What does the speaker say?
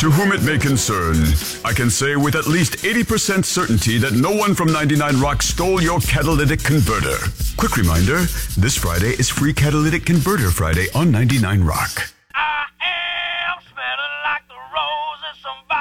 To whom it may concern, I can say with at least 80% certainty that no one from 99 Rock stole your catalytic converter. Quick reminder, this Friday is Free Catalytic Converter Friday on 99 Rock. I am smelling like the roses somebody